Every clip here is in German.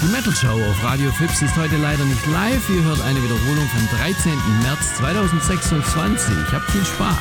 Die Metal Show auf Radio Fips ist heute leider nicht live. Ihr hört eine Wiederholung vom 13. März 2026. Habt viel Spaß.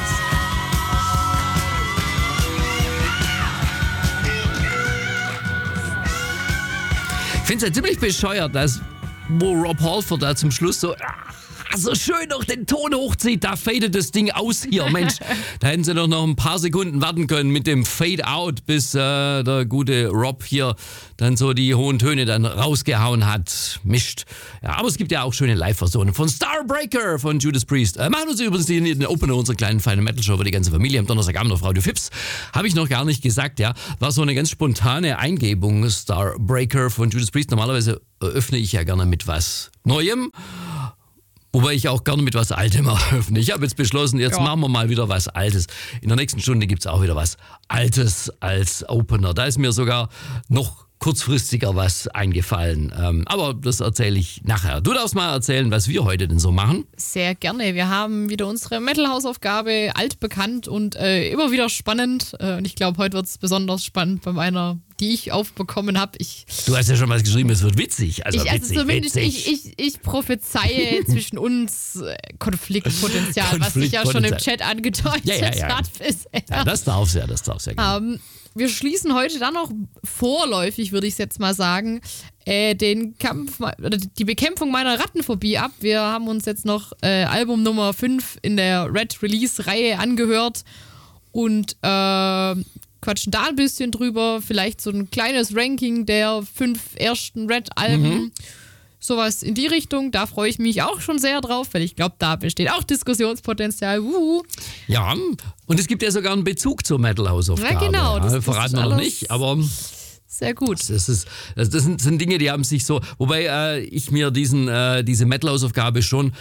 Ich finde es ja ziemlich bescheuert, dass wo Rob Halford da zum Schluss so schön noch den Ton hochzieht, da fadet das Ding aus hier. Mensch, da hätten sie doch noch ein paar Sekunden warten können mit dem Fade-Out, bis der gute Rob hier dann so die hohen Töne dann rausgehauen hat. Mischt. Ja, aber es gibt ja auch schöne Live-Versionen von Starbreaker von Judas Priest. Machen uns übrigens den Opener unserer kleinen feinen Metal-Show für die ganze Familie am Donnerstagabend auf Radio Fips. Habe ich noch gar nicht gesagt, ja. War so eine ganz spontane Eingebung, Starbreaker von Judas Priest. Normalerweise öffne ich ja gerne mit was Neuem. Wobei ich auch gerne mit was Altem eröffne. Ich habe jetzt beschlossen, jetzt machen wir mal wieder was Altes. In der nächsten Stunde gibt es auch wieder was Altes als Opener. Da ist mir sogar noch kurzfristiger was eingefallen. Aber das erzähle ich nachher. Du darfst mal erzählen, was wir heute denn so machen. Sehr gerne. Wir haben wieder unsere Metal-Hausaufgabe, altbekannt und immer wieder spannend. Und ich glaube, heute wird es besonders spannend bei meiner, die ich aufbekommen habe. Du hast ja schon was geschrieben, es wird witzig. Ich prophezeie zwischen uns Konfliktpotenzial, was sich ja schon im Chat angedeutet hat. Ja, das darf's ja gerne. Wir schließen heute dann noch vorläufig, würde ich jetzt mal sagen, die Bekämpfung meiner Rattenphobie ab. Wir haben uns jetzt noch Album Nummer 5 in der Red Release-Reihe angehört und quatschen da ein bisschen drüber. Vielleicht so ein kleines Ranking der 5 ersten Red-Alben. Sowas in die Richtung, da freue ich mich auch schon sehr drauf, weil ich glaube, da besteht auch Diskussionspotenzial. Ja, und es gibt ja sogar einen Bezug zur Metal-Hausaufgabe. Ja, genau. Das verraten wir noch nicht, aber sehr gut. Das sind Dinge, die haben sich so, wobei ich mir diese Metal-Hausaufgabe schon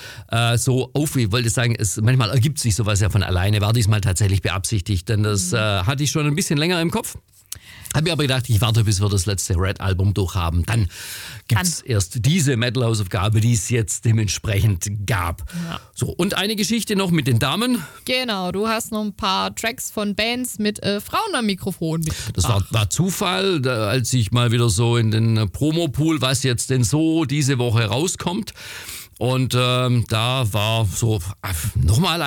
ich wollte sagen, manchmal ergibt sich sowas ja von alleine, war diesmal tatsächlich beabsichtigt, denn das hatte ich schon ein bisschen länger im Kopf. Habe mir aber gedacht, ich warte, bis wir das letzte Red-Album durchhaben. Dann gibt es erst diese Metal-Hausaufgabe, die es jetzt dementsprechend gab. Ja. So, und eine Geschichte noch mit den Damen. Genau, du hast noch ein paar Tracks von Bands mit Frauen am Mikrofon mitgebracht. Das war Zufall, als ich mal wieder so in den Promo-Pool, was jetzt denn so diese Woche rauskommt. Und da war so nochmal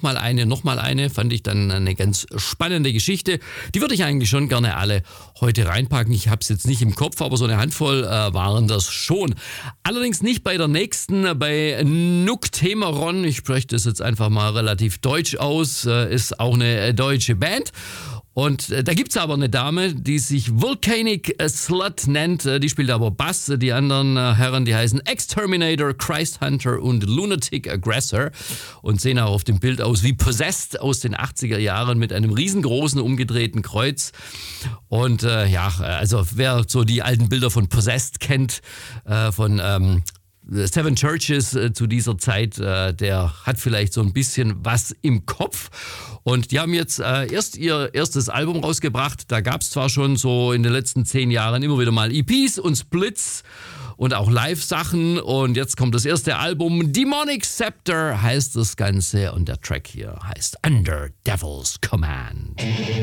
eine, fand ich dann eine ganz spannende Geschichte. Die würde ich eigentlich schon gerne alle heute reinpacken. Ich habe es jetzt nicht im Kopf, aber so eine Handvoll waren das schon. Allerdings nicht bei der nächsten, bei Nuktemeron. Ich spreche das jetzt einfach mal relativ deutsch aus. Ist auch eine deutsche Band. Und da gibt's aber eine Dame, die sich Volcanic Slut nennt. Die spielt aber Bass. Die anderen Herren, die heißen Exterminator, Christ Hunter und Lunatic Aggressor und sehen auch auf dem Bild aus wie Possessed aus den 80er Jahren mit einem riesengroßen umgedrehten Kreuz. Und also wer so die alten Bilder von Possessed kennt, von Seven Churches zu dieser Zeit, der hat vielleicht so ein bisschen was im Kopf. Und die haben jetzt erst ihr erstes Album rausgebracht. Da gab es zwar schon so in den letzten 10 Jahren immer wieder mal EPs und Splits und auch Live-Sachen. Und jetzt kommt das erste Album. Demonic Scepter heißt das Ganze. Und der Track hier heißt Under Devil's Command.